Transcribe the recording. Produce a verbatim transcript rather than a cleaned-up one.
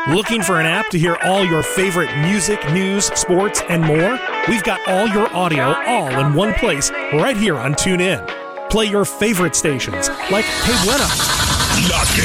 Looking for an app to hear all your favorite music, news, sports, and more? We've got all your audio all in one place right here on TuneIn. Play your favorite stations like Hey Buenos.